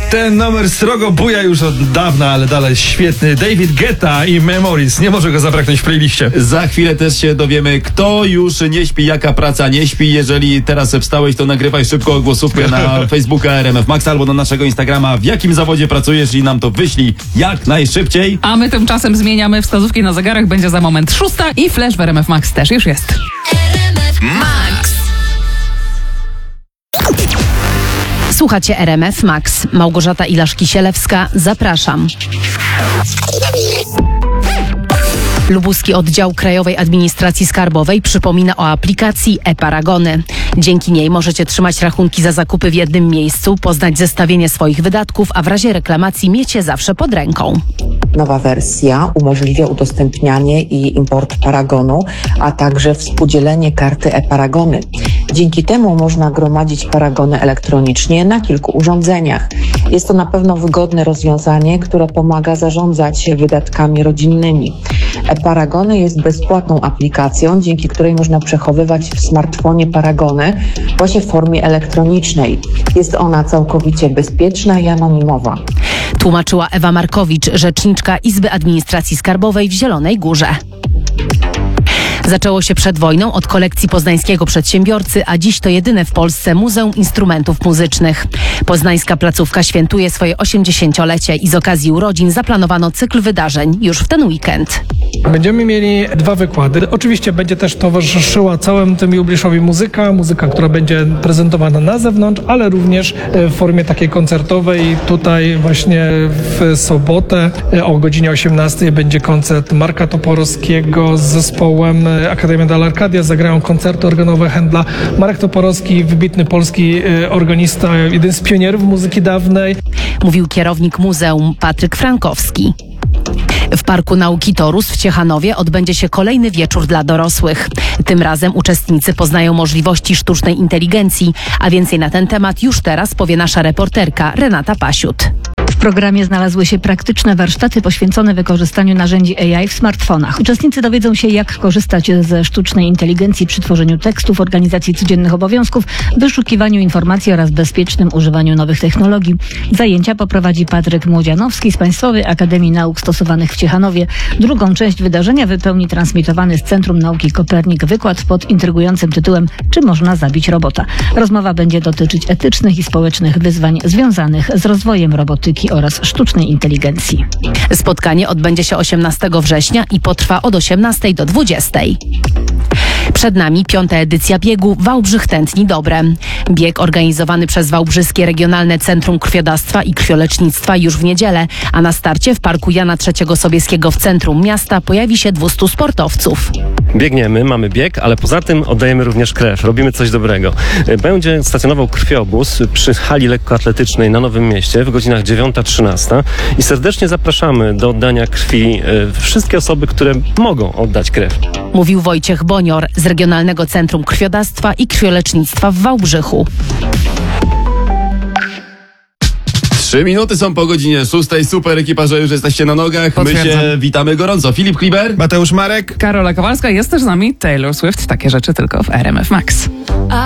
Ten numer srogo buja już od dawna, ale dalej świetny. David Guetta i Memories. Nie może go zabraknąć w playliście. Za chwilę też się dowiemy, kto już nie śpi, jaka praca nie śpi. Jeżeli teraz wstałeś, to nagrywaj szybko głosówkę na Facebooka RMF Max albo na naszego Instagrama. W jakim zawodzie pracujesz i nam to wyślij jak najszybciej. A my tymczasem zmieniamy wskazówki na zegarach. Będzie za moment 6 i Flash w RMF Max też już jest. RMF Max. Słuchacie RMF Max. Małgorzata Ilaszki-Sielewska. Zapraszam. Lubuski Oddział Krajowej Administracji Skarbowej przypomina o aplikacji e-Paragony. Dzięki niej możecie trzymać rachunki za zakupy w jednym miejscu, poznać zestawienie swoich wydatków, a w razie reklamacji mieć je zawsze pod ręką. Nowa wersja umożliwia udostępnianie i import paragonu, a także współdzielenie karty e-Paragony. Dzięki temu można gromadzić paragony elektronicznie na kilku urządzeniach. Jest to na pewno wygodne rozwiązanie, które pomaga zarządzać wydatkami rodzinnymi. e-Paragony jest bezpłatną aplikacją, dzięki której można przechowywać w smartfonie paragony właśnie w formie elektronicznej. Jest ona całkowicie bezpieczna i anonimowa. Tłumaczyła Ewa Markowicz, rzeczniczka Izby Administracji Skarbowej w Zielonej Górze. Zaczęło się przed wojną od kolekcji poznańskiego przedsiębiorcy, a dziś to jedyne w Polsce Muzeum Instrumentów Muzycznych. Poznańska placówka świętuje swoje 80-lecie i z okazji urodzin zaplanowano cykl wydarzeń już w ten weekend. Będziemy mieli 2 wykłady. Oczywiście będzie też towarzyszyła całym tym jubileuszowi muzyka, która będzie prezentowana na zewnątrz, ale również w formie takiej koncertowej. Tutaj właśnie w sobotę o godzinie 18 będzie koncert Marka Toporowskiego z zespołem Akademia Della Arcadia. Zagrają koncerty organowe Händla. Marek Toporowski, wybitny polski organista, jeden z pionierów muzyki dawnej. Mówił kierownik muzeum Patryk Frankowski. W Parku Nauki Torus w Ciechanowie odbędzie się kolejny wieczór dla dorosłych. Tym razem uczestnicy poznają możliwości sztucznej inteligencji, a więcej na ten temat już teraz powie nasza reporterka Renata Pasiut. W programie znalazły się praktyczne warsztaty poświęcone wykorzystaniu narzędzi AI w smartfonach. Uczestnicy dowiedzą się, jak korzystać ze sztucznej inteligencji przy tworzeniu tekstów, organizacji codziennych obowiązków, wyszukiwaniu informacji oraz bezpiecznym używaniu nowych technologii. Zajęcia poprowadzi Patryk Młodzianowski z Państwowej Akademii Nauk Stosowanych w Ciechanowie. Drugą część wydarzenia wypełni transmitowany z Centrum Nauki Kopernik wykład pod intrygującym tytułem „Czy można zabić robota?”. Rozmowa będzie dotyczyć etycznych i społecznych wyzwań związanych z rozwojem robotyki oraz sztucznej inteligencji. Spotkanie odbędzie się 18 września i potrwa od 18 do 20. Przed nami 5. edycja biegu Wałbrzych tętni dobrem. Bieg organizowany przez Wałbrzyskie Regionalne Centrum Krwiodawstwa i Krwiolecznictwa już w niedzielę, a na starcie w Parku Jana III Sobieskiego w centrum miasta pojawi się 200 sportowców. Biegniemy, mamy bieg, ale poza tym oddajemy również krew. Robimy coś dobrego. Będzie stacjonował krwiobóz przy hali lekkoatletycznej na Nowym Mieście w godzinach 9-13 i serdecznie zapraszamy do oddania krwi wszystkie osoby, które mogą oddać krew. Mówił Wojciech Bonior z Regionalnego Centrum Krwiodawstwa i Krwiolecznictwa w Wałbrzychu. 3 minuty są po godzinie 6. Super ekipa, że już jesteście na nogach. My się witamy gorąco. Filip Kliber, Mateusz Marek, Karola Kowalska, jest też z nami Taylor Swift. Takie rzeczy tylko w RMF Max.